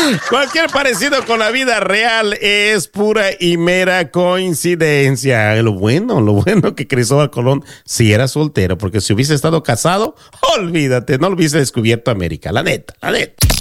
Cualquier parecido con la vida real es pura y mera coincidencia. Lo bueno que Cristóbal Colón sí era soltero, porque si hubiese estado casado, olvídate, no lo hubiese descubierto América, la neta.